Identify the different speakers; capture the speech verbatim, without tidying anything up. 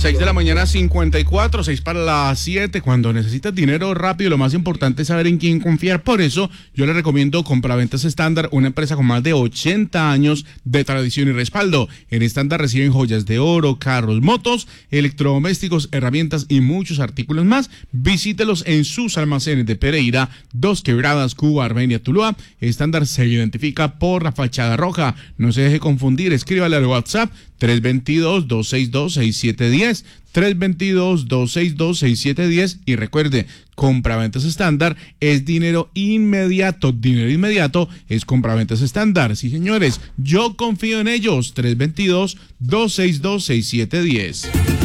Speaker 1: seis de la mañana, cincuenta y cuatro, seis para las siete. Cuando necesitas dinero rápido, lo más importante es saber en quién confiar. Por eso, yo le recomiendo Compraventas Estándar, una empresa con más de ochenta años de tradición y respaldo. En Estándar reciben joyas de oro, carros, motos, electrodomésticos, herramientas y muchos artículos más. Visítelos en sus almacenes de Pereira, Dos Quebradas, Cuba, Armenia, Tuluá. Estándar se identifica por la fachada roja. No se deje confundir, escríbale al WhatsApp tres dos dos, dos seis dos, seis siete uno cero, tres dos dos, dos seis dos, seis siete uno cero, y recuerde, Compraventas Estándar es dinero inmediato, dinero inmediato es Compraventas Estándar. Sí, señores, yo confío en ellos, tres dos dos, dos seis dos, seis siete uno cero.